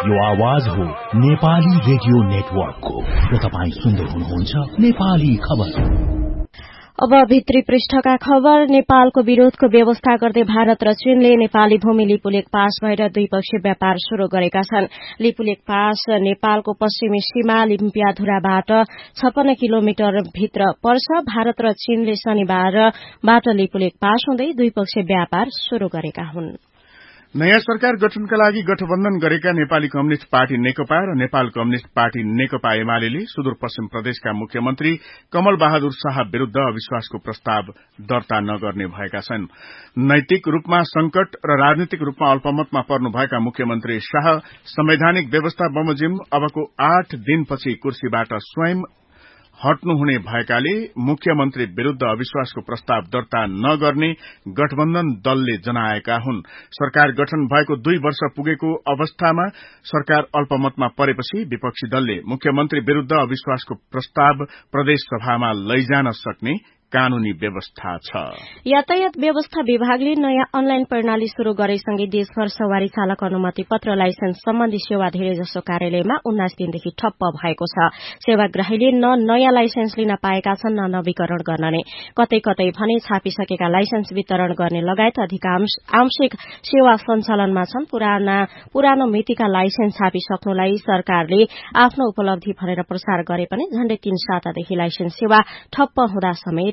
यो आवाज हो नेपाली रेडियो नेटवर्कको र तपाईं सुन्दै हुनुहुन्छ नेपाली खबर। अब भित्री पृष्ठका खबर। नेपालको विरोधको व्यवस्था गर्दै भारत र चीनले नेपाली भूमि लिपुलेक पास भएर द्विपक्षीय व्यापार शुरू गरेका छन्। लिपुलेक पास नेपालको पश्चिमी सीमा लिम्पियाधुराबाट 56 किलोमिटर भित्र पर्छ। भारत र चीनले शनिबारबाट लिपुलेक पास हुँदै द्विपक्षीय व्यापार शुरू गरेका हुन्। नयाँ सरकार गठनका लागि गठबन्धन गरेका नेपाली कम्युनिष्ट पार्टी नेकपा र नेपाल कम्युनिष्ट पार्टी नेकपा एमाले सुदूरपश्चिम प्रदेशका मुख्यमन्त्री कमल बहादुर शाह विरूद्ध अविश्वासको प्रस्ताव दर्ता नगर्ने भएका छन्। नैतिक रूपमा संकट र राजनीतिक रूपमा अल्पमतमा पर्नुभएका मुख्यमन्त्री शाह संवैधानिक व्यवस्था बमोजिम अबको 8 दिनपछि कुर्सीबाट स्वयं हट्नुहुने भएकाले मुख्यमन्त्री विरूद्ध अविश्वासको प्रस्ताव दर्ता नगर्ने गठबन्धन दलले जनाएका हुन्। सरकार गठन भएको 2 वर्ष पुगेको अवस्थामा सरकार अल्पमतमा परेपछि विपक्षी दलले मुख्यमन्त्री विरूद्ध अविश्वासको प्रस्ताव प्रदेश सभामा लैजान सक्ने कानूनी व्यवस्था छ। यातायात व्यवस्था विभागले नयाँ अनलाइन प्रणाली शुरू गरेसँगै देशभर सवारी चालक अनुमति पत्र लाइसेन्स सम्बन्धी सेवा धेरैजसो कार्यालयमा 19 दिनदेखि ठप्प भएको छ। सेवाग्राहीले न नयाँ लाइसेन्स लिन पाएका छन् न नवीकरण गर्ने, कतै कतै भने छापिसकेका लाइसेन्स वितरण गर्ने लगायत अधिकांश आंशिक सेवा सञ्चालनमा छन्। पुरानो मितिका लाइसेन्स छापिसक्नुलाई सरकारले आफ्नो उपलब्धि भनेर प्रचार गरे पनि झण्डै 3 सातादेखि लाइसेन्स सेवा ठप्प हुँदा समेत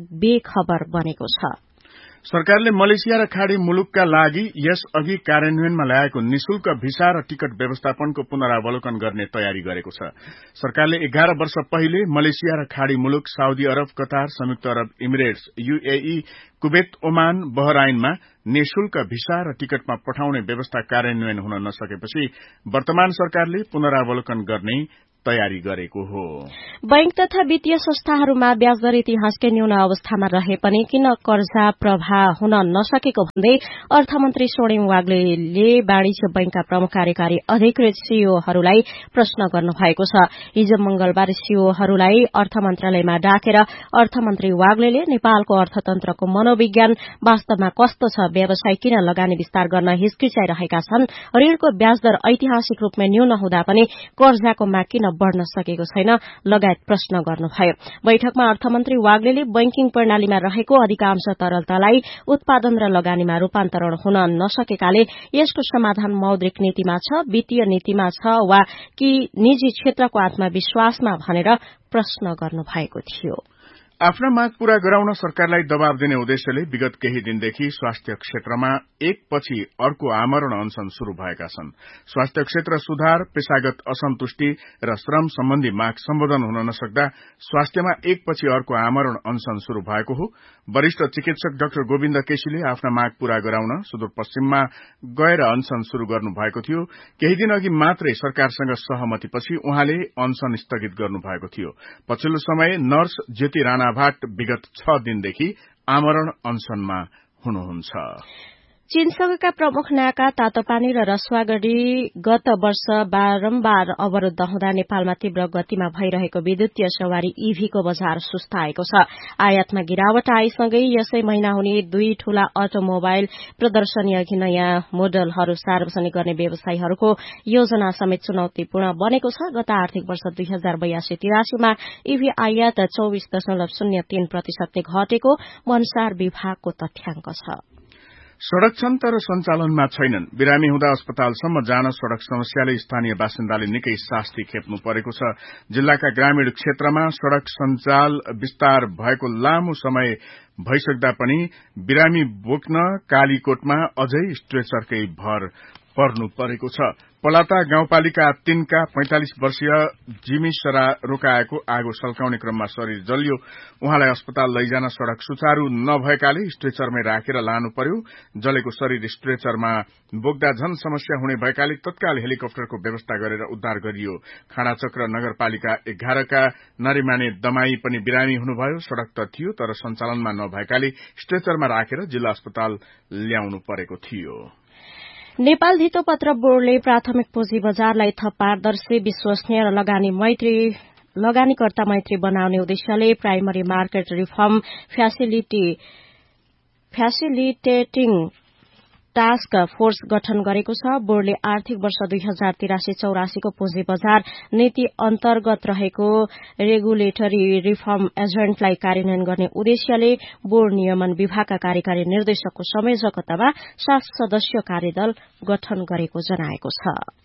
बेखबर बनेको छ। सरकारले मलेसिया र खाड़ी मुलुकका लागि यस अघि कार्यान्वयनमा ल्याएको निशुल्क भिसा र टिकट व्यवस्थापनको पुनरावलोकन गर्ने तयारी गरेको छ। सरकारले 11 वर्ष पहिले मलेसिया र खाड़ी मुलुक साउदी अरब, कतार, संयुक्त अरब इमिरेट्स, यूएई, कुवेत, ओमान, बहराइनमा निशुल्क भिसा र टिकटमा पठाउने व्यवस्था कार्यान्वयन हुन नसकेपछि वर्तमान सरकारले पुनरावलोकन गर्ने तयारी गरेको हो। बैंक तथा वित्तीय संस्थाहरूमा ब्याजदर इतिहासकै न्यून अवस्थामा रहे पनि किन कर्जा प्रवाह हुन नसकेको भन्दै अर्थमन्त्री स्वर्णिम वाग्लेले वाणिज्य बैंकका प्रमुख कार्यकारी अधिकृत सीईओहरूलाई प्रश्न गर्नु भएको छ। हिजो मंगलबार सीईओहरूलाई अर्थ मन्त्रालयमा डाकेर अर्थमन्त्री वाग्लेले नेपालको अर्थतन्त्रको मनोविज्ञान वास्तवमा कस्तो छ, व्यवसाय किन लगानी विस्तार गर्न हिचकिचाइरहेका छन्, ऋणको ब्याजदर ऐतिहासिक रूपमा न्यून हुँदा पनि कर्जाको माग किन बढ़न सकेको छैन लगायत प्रश्न गर्नुभयो। बैठकमा अर्थमन्त्री वाग्लेले बैंकिङ प्रणालीमा रहेको अधिकांश तरलतालाई उत्पादन र लगानीमा रूपान्तरण हुन नसकेकाले यसको समाधान मौद्रिक नीतिमा छ, वित्तीय नीतिमा छ वा कि निजी क्षेत्रको आत्मविश्वासमा भनेर प्रश्न गर्नुभएको थियो। आफ्ना माग पूरा गराउन सरकारलाई दबाव दिने उद्देश्यले विगत केही दिनदेखि स्वास्थ्य क्षेत्रमा एकपछि अर्को आमरण अनशन शुरू भएका छन्। स्वास्थ्य क्षेत्र सुधार, पेशागत असन्तुष्टि र श्रम सम्बन्धी माग सम्बोधन हुन नसक्दा स्वास्थ्यमा एकपछि अर्को आमरण अनशन शुरू भएको हो। वरिष्ठ चिकित्सक डाक्टर गोविन्द केसीले आफ्ना माग पूरा गराउन सुदूरपश्चिममा गएर अनशन शुरू गर्नु भएको थियो। केही दिन अघि मात्रै सरकारसँग सहमतिपछि उहाँले अनशन स्थगित गर्नु भएको थियो। पछिल्लो समय नर्स ज्योति राणा भाट विगत 6 दिनदेखि आमरण अनशनमा हुनुहुन्छ। चीनसँगका प्रमुख नाका तातोपानी र रसुवागढ़ी गत वर्ष बारम्बार अवरूद्ध हुँदा नेपालमा तीव्र गतिमा भइरहेको विद्युतीय सवारी ईभीको बजार सुस्ताएको छ। आयातमा गिरावट आएसँगै यसै महिना हुने 2 ठूला अटोमोबाइल प्रदर्शनी अघि नयाँ मोडलहरू सार्वजनिक गर्ने व्यवसायीहरूको योजना समेत चुनौतीपूर्ण बनेको छ। गत आर्थिक वर्ष 2082-83 मा ईभी आयात 24.03% घटेको भन्सार विभागको तथ्याङ्क छ। सड़क छन् तर सञ्चालनमा छैनन्। बिरामी हुँदा अस्पतालसम्म जान सड़क समस्याले स्थानीय बासिन्दाले निकै शास्ति खेप्नु परेको छ। जिल्लाका ग्रामीण क्षेत्रमा सड़क सञ्जाल विस्तार भएको लामो समय भइसक्दा पनि बिरामी बोक्न कालीकोटमा अझै स्ट्रेचरकै भर पर्नु परेको छ। पलाता गाउँपालिका 3 का 45 वर्षीय जिमी सरा रोकाएको आगो सल्काउने क्रममा शरीर जलियो। उहाँलाई अस्पताल लैजान सड़क सुचारू नभएकाले स्ट्रेचरमै राखेर लानु पर्यो। जलेको शरीर स्ट्रेचरमा बोक्दा झन समस्या हुने भएकाले तत्काल हेलिकप्टरको व्यवस्था गरेर उद्धार गरियो। खाडाचक्र नगरपालिका 11 का नरिमाने दमाई पनि बिरामी हुनुभयो। सड़क त थियो तर सञ्चालनमा नभएकाले स्ट्रेचरमा राखेर जिल्ला अस्पताल ल्याउनु परेको थियो। नेपाल धितोपत्र बोर्डले प्राथमिक पुँजी बजारलाई थप पारदर्शी, विश्वसनीय र लगानीकर्ता मैत्री बनाउने उद्देश्यले primary market reform फ्यासिलिटेटिङ task force गठन गरेको छ। बोर्डले आर्थिक वर्ष 2083-84 को पुँजी बजार नीति अन्तर्गत रहेको रेगुलेटरी रिफर्म एजेन्टलाई कार्यान्वयन गर्ने उद्देश्यले बोर्ड नियमन विभागका कार्यकारी निर्देशकको संयोजकतामा 7 सदस्यीय कार्यदल गठन गरेको जनाएको छ।